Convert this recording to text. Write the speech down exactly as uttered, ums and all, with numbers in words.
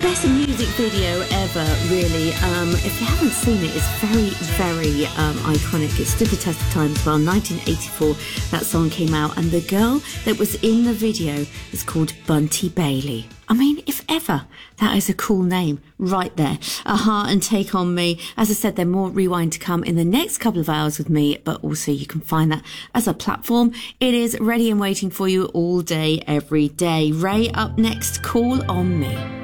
Best music video ever, really. Um, if you haven't seen it, it's very, very um, iconic. It stood the test of time as well. nineteen eighty-four, that song came out, and the girl that was in the video is called Bunty Bailey. I mean, if ever, that is a cool name right there. A-ha and Take On Me. As I said, there's more Rewind to come in the next couple of hours with me, but also you can find that as a platform. It is ready and waiting for you all day, every day. Ray up next, Call On Me.